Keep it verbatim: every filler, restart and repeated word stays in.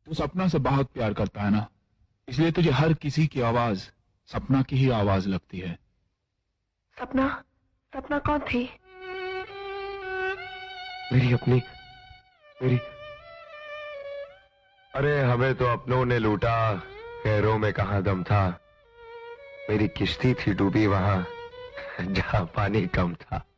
तू सपना से बहुत प्यार करता है ना, इसलिए तुझे हर किसी की आवाज सपना की ही आवाज लगती है। सपना? सपना कौन थी? मेरी अपनी, मेरी। अरे हमें तो अपनों ने लूटा, खैरों में कहां दम था। मेरी किश्ती थी डूबी वहां जहां पानी कम था।